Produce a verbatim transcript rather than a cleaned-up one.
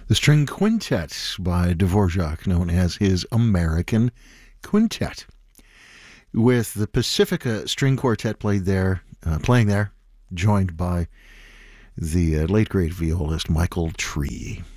The string quintet by Dvorak, known as his American Quintet, with the Pacifica String Quartet played there, uh, playing there, joined by the uh, late great violist Michael Tree.